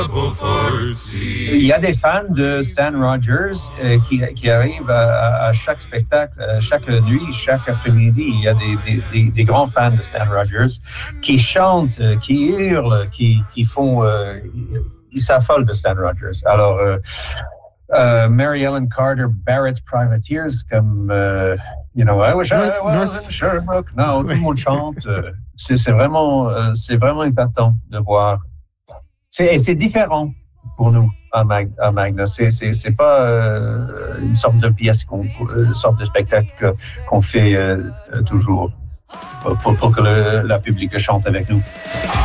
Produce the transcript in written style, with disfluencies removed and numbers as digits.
Il y a des fans de Stan Rogers qui arrivent à chaque spectacle, chaque nuit, chaque après-midi. Il y a des grands fans de Stan Rogers qui chantent, qui hurlent, qui font... ils s'affolent de Stan Rogers. Alors, Mary Ellen Carter, Barrett's Privateers, comme, I wish I was in Sherbrooke. Non, tout le monde chante. C'est vraiment impactant de voir. C'est différent pour nous à Magna. C'est pas une sorte de pièce, une sorte de spectacle qu'on fait toujours pour que la public chante avec nous.